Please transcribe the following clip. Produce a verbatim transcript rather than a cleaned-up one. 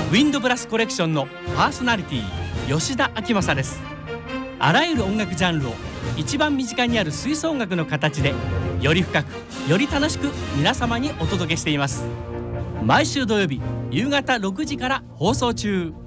ウィンドブラスコレクションのパーソナリティ吉田明正です。あらゆる音楽ジャンルを一番身近にある吹奏楽の形でより深くより楽しく皆様にお届けしています。毎週土曜日夕方ろくじから放送中。